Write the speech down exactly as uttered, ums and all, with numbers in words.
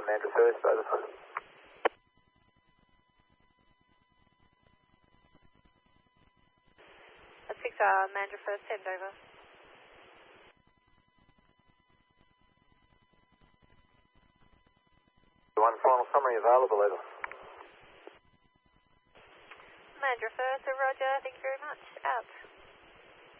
Amanda first, over. six uh, Amanda first, send over. One final summary available, over. Amanda first, Roger, thank you very much, out.